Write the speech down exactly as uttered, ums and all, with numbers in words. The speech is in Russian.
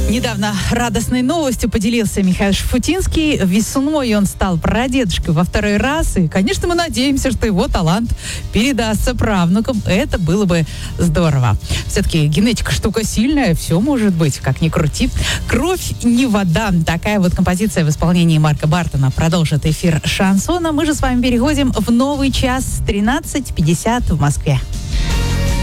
Недавно радостной новостью поделился Михаил Шуфутинский. Весной он стал прадедушкой во второй раз. И, конечно, мы надеемся, что его талант передастся правнукам. Это было бы здорово. Все-таки генетика штука сильная. Все может быть, как ни крути. «Кровь не вода». Такая вот композиция в исполнении Марка Бартона продолжит эфир шансона. Мы же с вами переходим в новый час. тринадцать пятьдесят в Москве.